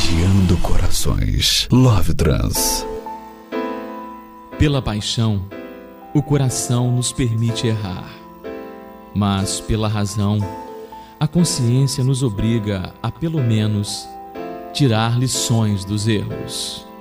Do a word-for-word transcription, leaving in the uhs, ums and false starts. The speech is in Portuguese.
contagiando corações. Love Trans. Pela paixão, o coração nos permite errar, mas pela razão, a consciência nos obriga a, pelo menos, tirar lições dos erros.